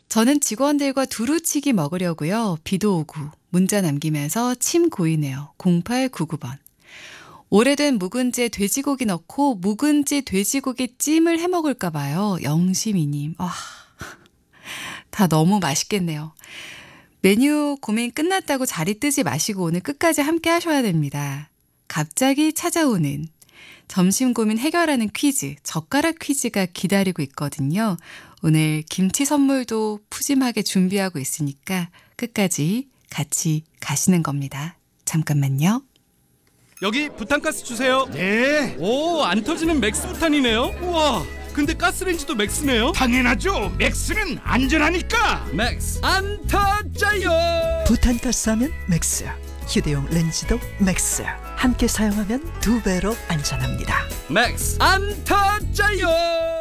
저는 직원들과 두루치기 먹으려고요. 비도 오고 문자 남기면서 침 고이네요. 0899번. 오래된 묵은지에 돼지고기 넣고 묵은지 돼지고기 찜을 해먹을까 봐요. 영심이님. 다 너무 맛있겠네요. 메뉴 고민 끝났다고 자리 뜨지 마시고 오늘 끝까지 함께 하셔야 됩니다. 갑자기 찾아오는 점심 고민 해결하는 퀴즈, 젓가락 퀴즈가 기다리고 있거든요. 오늘 김치 선물도 푸짐하게 준비하고 있으니까 끝까지 같이 가시는 겁니다. 잠깐만요. 여기 부탄가스 주세요. 네, 오, 안 터지는 맥스 부탄이네요. 우와, 근데 가스레인지도 맥스네요. 당연하죠. 맥스는 안전하니까. 맥스 안 터져요. 부탄가스 하면 맥스, 휴대용 렌즈도 맥스. 함께 사용하면 2배로 안전합니다. 맥스 안 터져요.